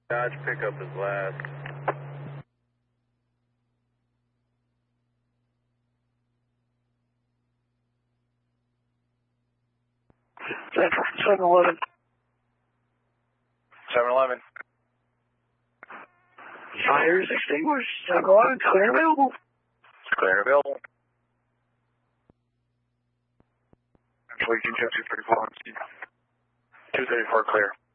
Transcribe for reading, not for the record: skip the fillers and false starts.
Dodge pickup is last. Central 711. 711. Fires extinguished. 711, clear and available. Clear and available. Legion Jet 234 on scene. 234 clear.